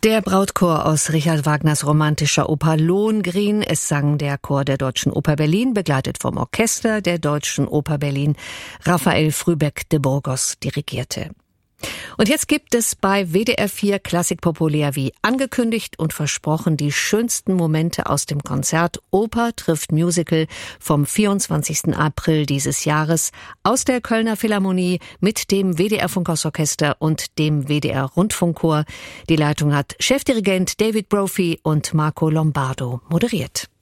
Der Brautchor aus Richard Wagners romantischer Oper Lohengrin. Es sang der Chor der Deutschen Oper Berlin, begleitet vom Orchester der Deutschen Oper Berlin. Raphael Frühbeck de Burgos dirigierte. Und jetzt gibt es bei WDR 4 Klassik populär wie angekündigt und versprochen die schönsten Momente aus dem Konzert Oper trifft Musical vom 24. April dieses Jahres aus der Kölner Philharmonie mit dem WDR Funkhausorchester und dem WDR Rundfunkchor. Die Leitung hat Chefdirigent David Brophy und Marco Lombardo moderiert.